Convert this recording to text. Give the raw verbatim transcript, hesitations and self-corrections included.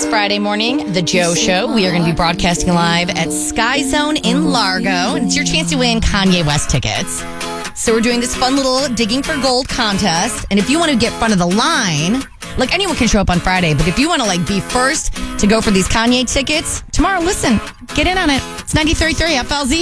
Friday morning, The Joe Show. We are going to be broadcasting live at Sky Zone in Largo. And it's your chance to win Kanye West tickets. So we're doing this fun little digging for gold contest. And if you want to get front of the line, like anyone can show up on Friday, but if you want to like be first to go for these Kanye tickets, tomorrow, listen, get in on it. It's ninety-three point three F L Z.